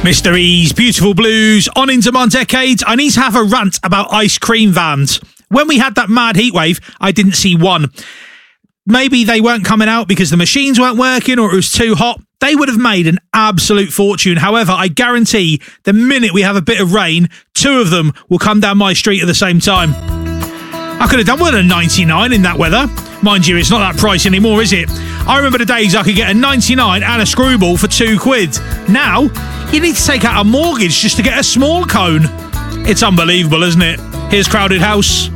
Mr. E's Beautiful Blues on into my decades. I need to have a rant about ice cream vans. When we had that mad heatwave, I didn't see one. Maybe they weren't coming out because the machines weren't working or it was too hot. They would have made an absolute fortune. However, I guarantee the minute we have a bit of rain, 2 of them will come down my street at the same time. I could have done with a 99 in that weather. Mind you, it's not that price anymore, is it? I remember the days I could get a 99 and a screwball for £2. Now, you need to take out a mortgage just to get a small cone. It's unbelievable, isn't it? Here's Crowded House.